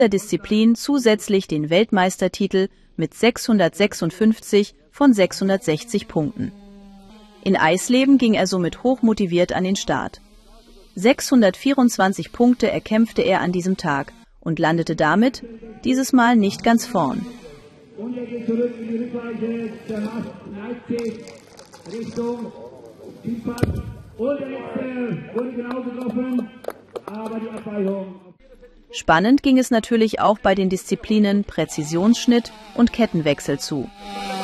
der Disziplin zusätzlich den Weltmeistertitel mit 656 von 660 Punkten. In Eisleben ging er somit hochmotiviert an den Start. 624 Punkte erkämpfte er an diesem Tag und landete damit dieses Mal nicht ganz vorn. Und er geht zurück in die Rückweiche, der Leipzig, Richtung Vielfalt. Und der letzte wurde genau getroffen, aber die Abweichung. Spannend ging es natürlich auch bei den Disziplinen Präzisionsschnitt und Kettenwechsel zu.